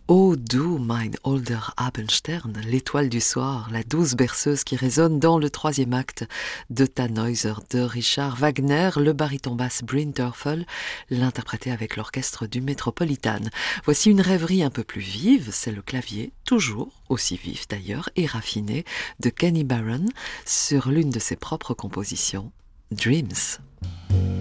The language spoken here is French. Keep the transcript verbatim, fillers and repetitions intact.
Ô du mein holder Abendstern, l'étoile du soir, la douce berceuse qui résonne dans le troisième acte de Tannhäuser de Richard Wagner, le baryton basse Brynn-Terfel, l'interprété avec l'orchestre du Metropolitan. Voici une rêverie un peu plus vive, c'est le clavier, toujours aussi vif d'ailleurs et raffiné, de Kenny Barron sur l'une de ses propres compositions, Dreams.